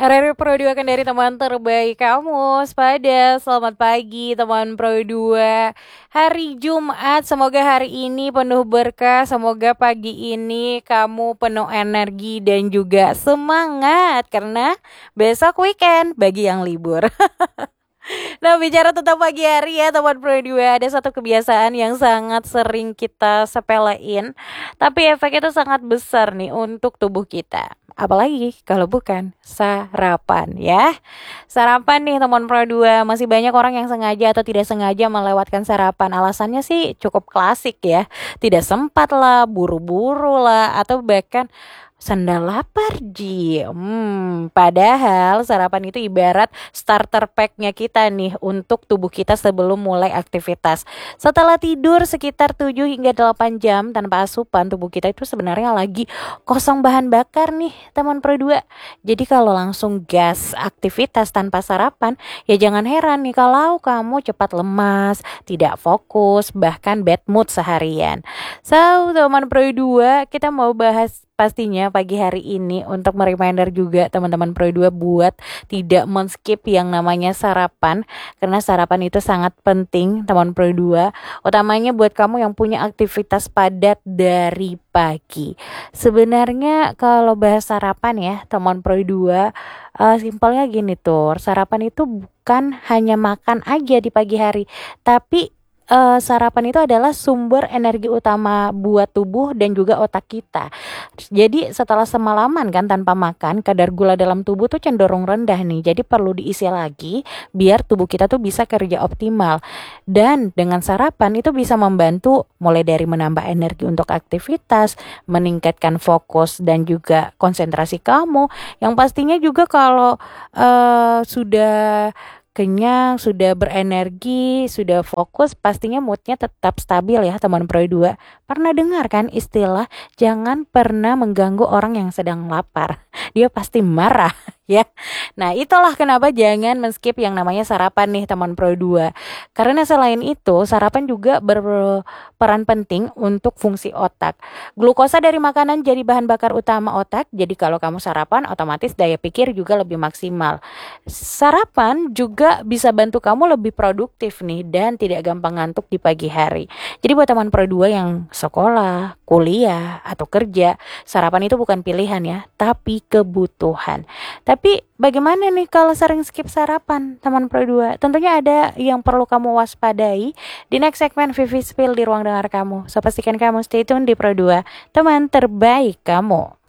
RRI Pro 2 kan dari teman terbaik kamu. Sepada selamat pagi teman Pro 2. Hari Jumat, semoga hari ini penuh berkah. Semoga pagi ini kamu penuh energi dan juga semangat karena besok weekend bagi yang libur. Nah, bicara tentang pagi hari ya teman Pro 2, ada satu kebiasaan yang sangat sering kita sepelein, tapi efeknya itu sangat besar nih untuk tubuh kita. Apalagi kalau bukan sarapan ya. Sarapan nih teman Pro 2, masih banyak orang yang sengaja atau tidak sengaja melewatkan sarapan. Alasannya sih cukup klasik ya. Tidak sempat lah, buru-buru lah, atau bahkan sandal lapar Ji. Padahal sarapan itu ibarat starter packnya kita nih untuk tubuh kita sebelum mulai aktivitas. Setelah tidur sekitar 7 hingga 8 jam tanpa asupan, tubuh kita itu sebenarnya lagi kosong bahan bakar nih teman Pro 2. Jadi kalau langsung gas aktivitas tanpa sarapan, ya jangan heran nih kalau kamu cepat lemas, tidak fokus, bahkan bad mood seharian. So, teman Pro 2, kita mau bahas pastinya pagi hari ini untuk mereminder juga teman-teman Pro 2 buat tidak men-skip yang namanya sarapan, karena sarapan itu sangat penting teman Pro 2, utamanya buat kamu yang punya aktivitas padat dari pagi. Sebenarnya kalau bahas sarapan ya teman Pro 2, simpelnya gini tuh, sarapan itu bukan hanya makan aja di pagi hari, tapi sarapan itu adalah sumber energi utama buat tubuh dan juga otak kita. Jadi setelah semalaman kan tanpa makan, kadar gula dalam tubuh tuh cenderung rendah nih. Jadi perlu diisi lagi biar tubuh kita tuh bisa kerja optimal. Dan dengan sarapan itu bisa membantu mulai dari menambah energi untuk aktivitas, meningkatkan fokus dan juga konsentrasi kamu. Yang pastinya juga kalau sudah kenyang, sudah berenergi, sudah fokus, pastinya moodnya tetap stabil ya teman Pro 2. Pernah dengar kan istilah jangan pernah mengganggu orang yang sedang lapar, dia pasti marah ya. Nah, itulah kenapa jangan men-skip yang namanya sarapan nih teman Pro 2. Karena selain itu, sarapan juga berperan penting untuk fungsi otak. Glukosa dari makanan jadi bahan bakar utama otak, jadi kalau kamu sarapan otomatis daya pikir juga lebih maksimal. Sarapan juga bisa bantu kamu lebih produktif nih dan tidak gampang ngantuk di pagi hari. Jadi buat teman Pro 2 yang sekolah, kuliah, atau kerja, sarapan itu bukan pilihan ya, tapi kebutuhan. Tapi bagaimana nih kalau sering skip sarapan teman Pro 2? Tentunya ada yang perlu kamu waspadai di next segmen Vivi Spill di ruang dengar kamu. So pastikan kamu stay tune di Pro 2, teman terbaik kamu.